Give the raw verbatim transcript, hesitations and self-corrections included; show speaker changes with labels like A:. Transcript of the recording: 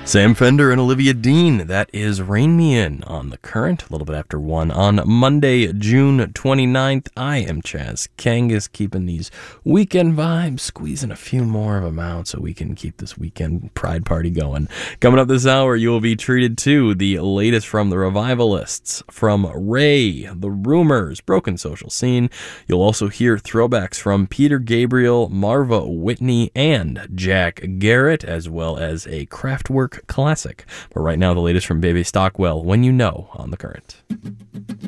A: Sam Fender and Olivia Dean, that is Rain Me In on The Current, a little bit after one on Monday, June twenty-ninth. I am Chaz Kangas, keeping these weekend vibes, squeezing a few more of them out so we can keep this weekend pride party going. Coming up this hour, you will be treated to the latest from the Revivalists, from Ray, The Rumors, Broken Social Scene. You'll also hear throwbacks from Peter Gabriel, Marva Whitney, and Jack Garrett, as well as a Kraftwerk classic. But right now, the latest from Bebe Stockwell, When You Know, on The Current.